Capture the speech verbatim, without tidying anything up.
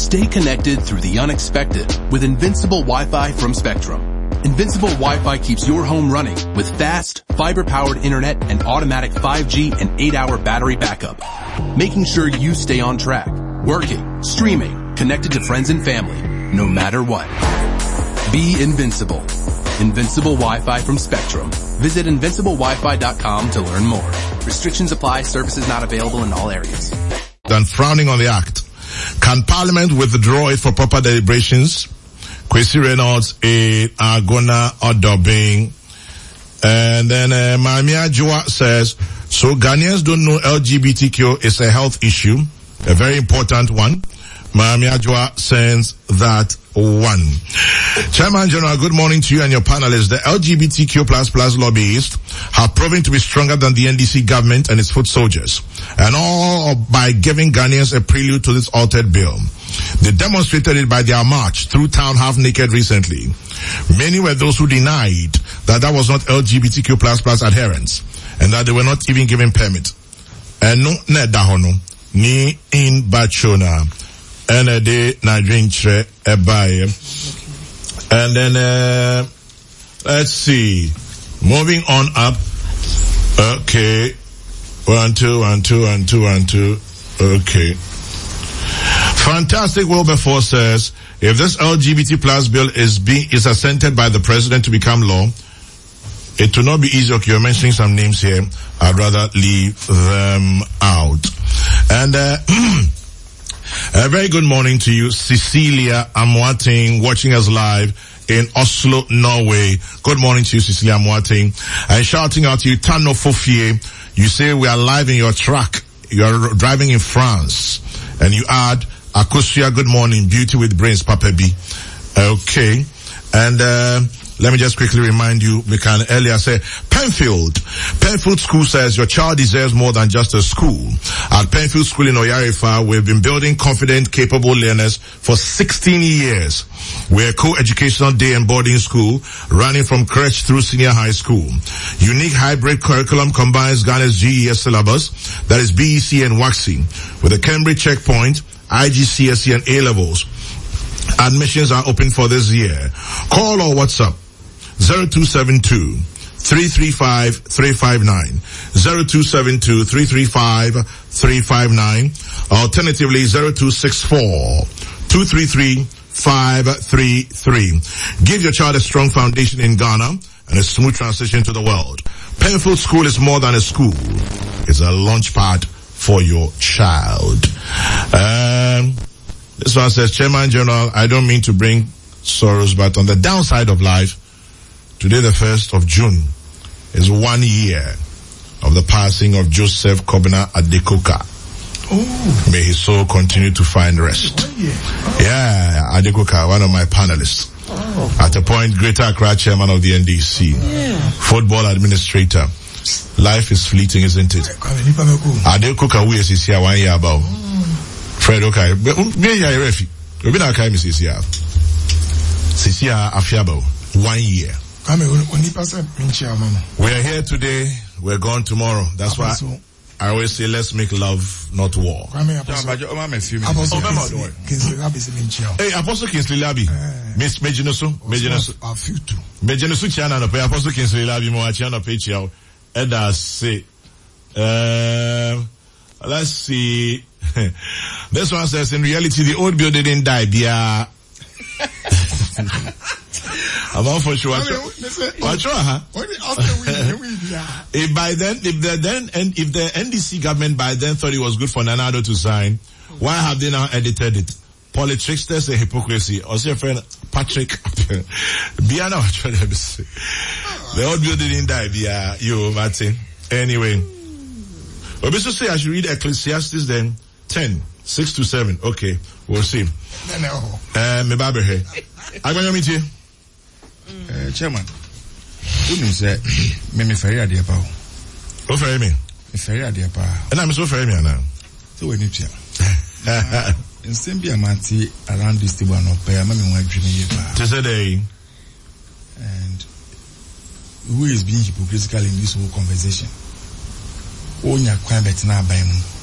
Stay connected through the unexpected with Invincible Wi-Fi from Spectrum. Invincible Wi-Fi keeps your home running with fast, fiber-powered internet and automatic five G and eight hour battery backup, making sure you stay on track, working, streaming, connected to friends and family, no matter what. Be invincible. Invincible Wi-Fi from Spectrum. Visit invincible wi fi dot com to learn more. Restrictions apply. Services not available in all areas. Than frowning on the act. Can Parliament withdraw it for proper deliberations? Kwesi Reynolds, a Agona Odobing. And then uh, Mamia Jua says, so Ghanaians don't know L G B T Q is a health issue, a very important one. Mamia Jua sends that one. Chairman General, good morning to you and your panelists. The L G B T Q plus plus lobbyists have proven to be stronger than the N D C government and its foot soldiers, and all by giving Ghanaians a prelude to this altered bill. They demonstrated it by their march through town half naked recently. Many were those who denied that that was not L G B T Q plus plus adherents, and that they were not even given permit. And no, ne dahono, ni in bachona. And a day na drink tre a buy. And then uh let's see. Moving on up. Okay. One, two, one, two, one, two, one, two. Okay. Fantastic Wilberforce says, if this L G B T plus bill is being is assented by the president to become law, it will not be easy. Okay, you're mentioning some names here. I'd rather leave them out. And uh a very good morning to you, Cecilia Amwating, watching us live in Oslo, Norway. Good morning to you, Cecilia Amwating. And shouting out to you, Tano Fofie. You say we are live in your truck. You are driving in France. And you add, Akosia, good morning, beauty with brains, Papa B. Okay. And, uh, let me just quickly remind you, we can earlier say, Penfield. Penfield School says your child deserves more than just a school. At Penfield School in Oyarifa, we've been building confident, capable learners for sixteen years. We're a co-educational day and boarding school running from crèche through senior high school. Unique hybrid curriculum combines Ghana's G E S syllabus, that is B E C and WACC, with a Cambridge checkpoint, I G C S E and A levels. Admissions are open for this year. Call or WhatsApp zero two seven two, three three five, three five nine. zero two seven two, three three five, three five nine. Alternatively, zero two six four, two three three, five three three. Give your child a strong foundation in Ghana and a smooth transition to the world. Penfield School is more than a school. It's a launch pad for your child. Um, this one says, Chairman General, I don't mean to bring sorrows, but on the downside of life, today, the first of June, is one year of the passing of Joseph Kobina Adekoka. Oh. May his soul continue to find rest. Oh, yeah. Oh. Yeah, Adekoka, one of my panelists. Oh. At a point, Greater Accra chairman of the N D C. Yeah. Football administrator. Life is fleeting, isn't it? Adekoka, we is here one year about. Fred Okay. Me ya refi. Obi na kai Missus here. Sisia Afiabo. One year. We are here today, we're gone tomorrow. That's why I always say let's make love, not war. Hey, Apostle Kingsley Labi. Miss Mejinosu, Mejinosu. Mejinosu Chiana no pay Apostle Kingsley Labi mo Chiana pay chiao. And I say, uh, let's see. This one says, in reality, the old building didn't die. Bia. I'm all for sure. What's wrong, huh? If by then, if the then, and if the N D C government by then thought it was good for Nanado to sign, why have they now edited it? Politics and hypocrisy. Or say, friend Patrick, Biana, the old building didn't die. Bia, you, Martin. Anyway, but so say I should read Ecclesiastes then ten, six to seven. Okay, we'll see. Uh, me baby here. I'm going to meet you. Uh, Chairman, who means that me me ferry idea pa? What ferry me? Me ferry idea pa. And I'm so ferry me now. So we need to. In same be amanti around this table no pay. I'm me want dream here pa. To say day. And who is being hypocritical in this whole conversation? Onya kwa betina by mu.